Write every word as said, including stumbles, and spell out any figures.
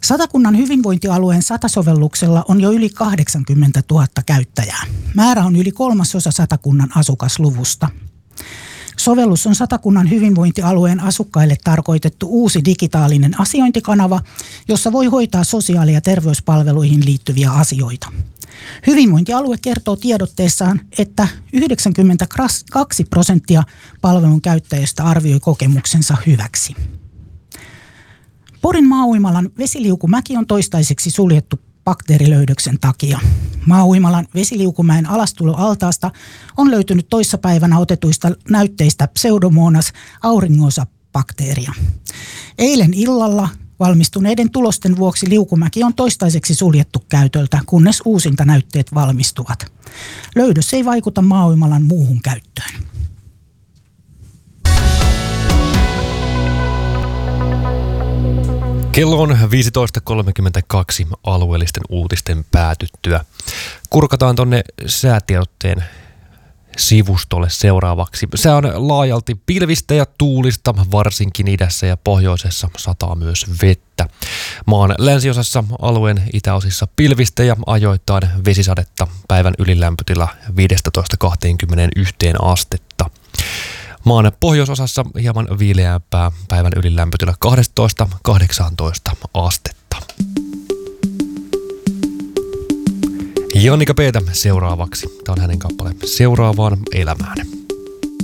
Satakunnan hyvinvointialueen Sata-sovelluksella on jo yli kahdeksankymmentätuhatta käyttäjää. Määrä on yli kolmasosa Satakunnan asukasluvusta. Sovellus on Satakunnan hyvinvointialueen asukkaille tarkoitettu uusi digitaalinen asiointikanava, jossa voi hoitaa sosiaali- ja terveyspalveluihin liittyviä asioita. Hyvinvointialue kertoo tiedotteessaan, että yhdeksänkymmentäkaksi prosenttia palvelun käyttäjistä arvioi kokemuksensa hyväksi. Porin Maauimalan vesiliukumäki on toistaiseksi suljettu bakteerilöydöksen takia. Maauimalan vesiliukumäen alastuloaltaasta on löytynyt toissapäivänä otetuista näytteistä Pseudomonas aurigosa bakteeria. Eilen illalla valmistuneiden tulosten vuoksi liukumäki on toistaiseksi suljettu käytöltä, kunnes uusintanäytteet valmistuvat. Löydös ei vaikuta Maauimalan muuhun käyttöön. Kello on viisitoista kolmekymmentäkaksi alueellisten uutisten päätyttyä. Kurkataan tonne säätiedotteen sivustolle seuraavaksi. Se on laajalti pilvistä ja tuulista, varsinkin idässä ja pohjoisessa sataa myös vettä. Maan länsiosassa alueen itäosissa pilvistä ja ajoittain vesisadetta, päivän ylilämpötila viisitoista kaksikymmentäyksi astetta. Maan pohjoisosassa hieman viileämpää, päivän ylilämpötila kaksitoista kahdeksantoista astetta. Jannika Peetä seuraavaksi. Tämä on hänen kappale Seuraavaan elämään.